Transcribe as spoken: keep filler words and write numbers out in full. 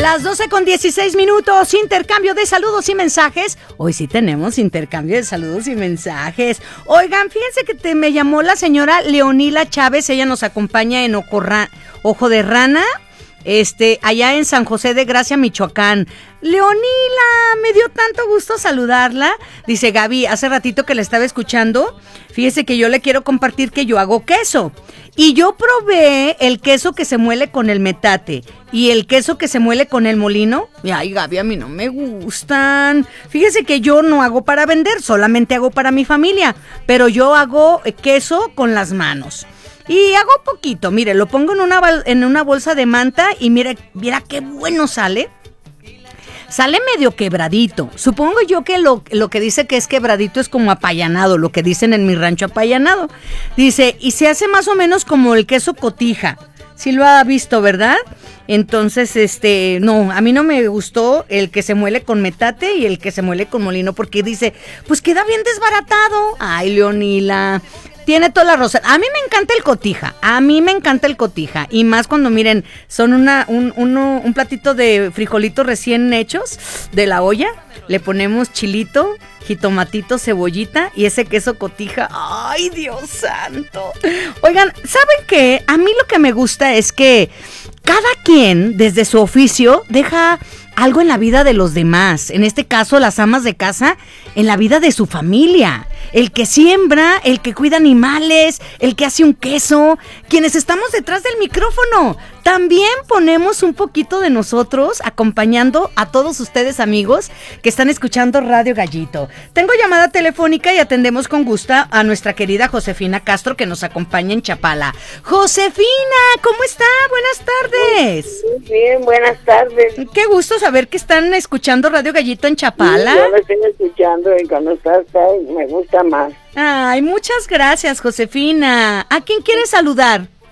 Las doce con dieciséis minutos, intercambio de saludos y mensajes. Hoy sí tenemos intercambio de saludos y mensajes. Oigan, fíjense que te, me llamó la señora Leonila Chávez, ella nos acompaña en Ocorra, Ojo de Rana, este, allá en San José de Gracia, Michoacán. Leonila, me dio tanto gusto saludarla. Dice Gaby, hace ratito que la estaba escuchando, fíjese que yo le quiero compartir que yo hago queso. Y yo probé el queso que se muele con el metate y el queso que se muele con el molino. Y ay, Gaby, a mí no me gustan. Fíjese que yo no hago para vender, solamente hago para mi familia. Pero yo hago queso con las manos. Y hago poquito, mire, lo pongo en una, en una bolsa de manta y mire, mira qué bueno sale. Sale medio quebradito. Supongo yo que lo, lo que dice que es quebradito es como apallanado, lo que dicen en mi rancho, apallanado. Dice, y se hace más o menos como el queso cotija. Sí lo ha visto, ¿verdad? Entonces, este, no, a mí no me gustó el que se muele con metate y el que se muele con molino, porque dice, pues queda bien desbaratado. Ay, Leonila, tiene toda la razón. A mí me encanta el cotija, a mí me encanta el cotija. Y más cuando, miren, son una un, uno, un platito de frijolitos recién hechos de la olla. Le ponemos chilito, jitomatito, cebollita y ese queso cotija. ¡Ay, Dios santo! Oigan, ¿saben qué? A mí lo que me gusta es que cada quien, desde su oficio, deja algo en la vida de los demás. En este caso, las amas de casa, en la vida de su familia. El que siembra, el que cuida animales, el que hace un queso, quienes estamos detrás del micrófono. También ponemos un poquito de nosotros acompañando a todos ustedes, amigos, que están escuchando Radio Gallito. Tengo llamada telefónica y atendemos con gusto a nuestra querida Josefina Castro, que nos acompaña en Chapala. Josefina, ¿cómo está? Buenas tardes. Muy bien, buenas tardes. Qué gusto saber que están escuchando Radio Gallito en Chapala. Sí, yo lo estoy escuchando y cuando estás ahí me gusta más. Ay, muchas gracias, Josefina. ¿A quién quieres saludar?